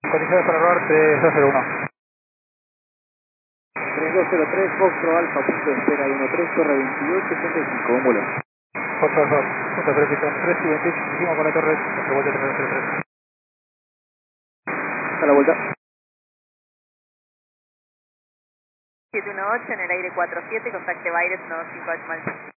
Condiciones para error 3201. 3203, Foxtrot Alfa, punto de espera 13, torre 2885, un vuelo. Foxtrot 2, punto de pista 3 y 28, seguimos con la torre, revuelta 3203. A la vuelta. 718 en el aire 47, contacte Baires 95 Mal.